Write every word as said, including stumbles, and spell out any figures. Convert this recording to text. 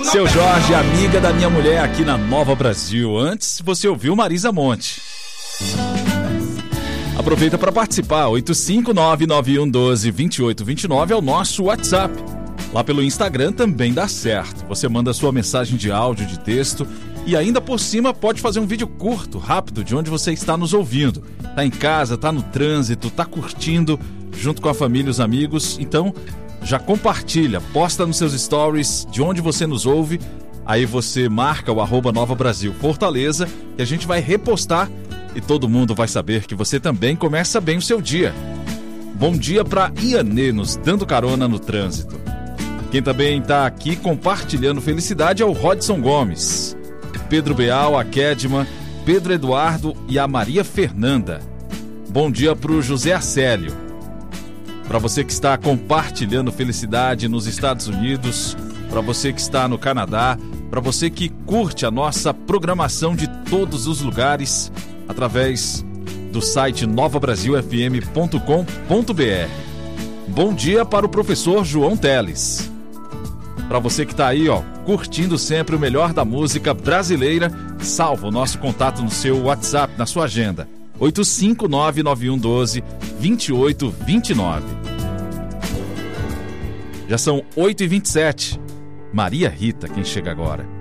Seu Jorge, amiga da minha mulher aqui na Nova Brasil. Antes você ouviu Marisa Monte. Aproveita para participar. oito cinco nove nove um um dois dois oito dois nove é o nosso WhatsApp. Lá pelo Instagram também dá certo. Você manda sua mensagem de áudio, de texto e ainda por cima pode fazer um vídeo curto, rápido, de onde você está nos ouvindo. Tá em casa, tá no trânsito, tá curtindo junto com a família e os amigos. Então já compartilha, posta nos seus stories de onde você nos ouve. Aí você marca o arroba Nova Brasil Fortaleza que a gente vai repostar e todo mundo vai saber que você também começa bem o seu dia. Bom dia para Ianê, nos dando carona no trânsito. Quem também está aqui compartilhando felicidade é o Rodson Gomes, Pedro Beal, a Kedma, Pedro Eduardo e a Maria Fernanda. Bom dia para o José Arcélio. Para você que está compartilhando felicidade nos Estados Unidos, para você que está no Canadá, para você que curte a nossa programação de todos os lugares através do site nova brasil f m ponto com ponto b r. Bom dia para o professor João Teles. Para você que está aí, ó, curtindo sempre o melhor da música brasileira, salva o nosso contato no seu WhatsApp, na sua agenda. oito cinco nove nove um um dois dois oito dois nove. Já são oito e vinte e sete. Maria Rita, quem chega agora.